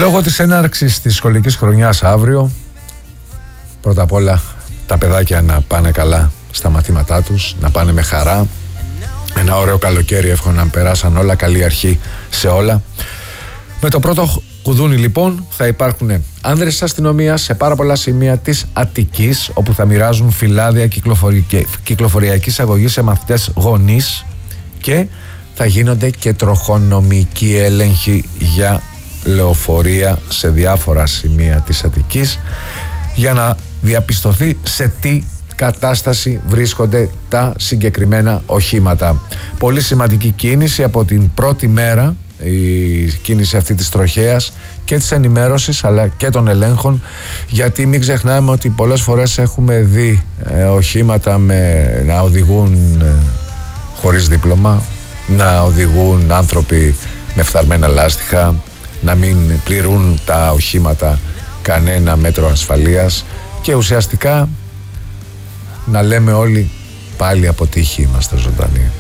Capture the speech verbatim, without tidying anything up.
Λόγω της έναρξης της σχολικής χρονιάς αύριο, πρώτα απ' όλα τα παιδάκια να πάνε καλά στα μαθήματά τους, να πάνε με χαρά. Ένα ωραίο καλοκαίρι, εύχομαι να περάσαν όλα, καλή αρχή σε όλα. Με το πρώτο κουδούνι λοιπόν θα υπάρχουν άνδρες της αστυνομίας σε πάρα πολλά σημεία της Αττικής, όπου θα μοιράζουν φυλάδια κυκλοφοριακής αγωγής σε μαθητές γονείς και θα γίνονται και τροχονομικοί έλεγχοι για λεωφορεία σε διάφορα σημεία της Αττικής για να διαπιστωθεί σε τι κατάσταση βρίσκονται τα συγκεκριμένα οχήματα. Πολύ σημαντική κίνηση από την πρώτη μέρα, η κίνηση αυτή της τροχέας και της ενημέρωσης αλλά και των ελέγχων, γιατί μην ξεχνάμε ότι πολλές φορές έχουμε δει ε, οχήματα με, να οδηγούν ε, χωρίς δίπλωμα, να οδηγούν άνθρωποι με φθαρμένα λάστιχα, να μην πληρούν τα οχήματα κανένα μέτρο ασφαλείας και ουσιαστικά να λέμε όλοι πάλι αποτύχει είμαστε ζωντανοί.